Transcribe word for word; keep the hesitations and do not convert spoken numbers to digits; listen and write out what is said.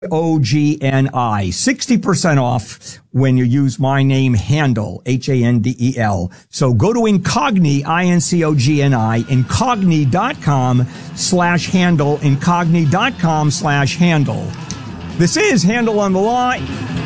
O G N I. sixty percent off when you use my name, Handel, H A N D E L. So go to Incogni, I N C O G N I, incogni.com slash handle, incogni.com slash handle. This is Handel on the Line.